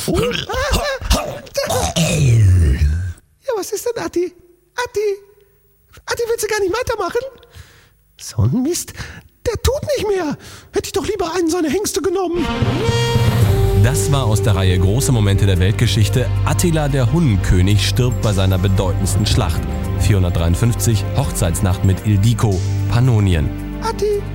Ja, was ist denn, Atti? Atti, willst du gar nicht weitermachen? So ein Mist, der tut nicht mehr. Hätte ich doch lieber einen seiner Hengste genommen. Das war aus der Reihe Große Momente der Weltgeschichte. Attila der Hunnenkönig stirbt bei seiner bedeutendsten Schlacht. 453, Hochzeitsnacht mit Ildiko, Pannonien. Atti,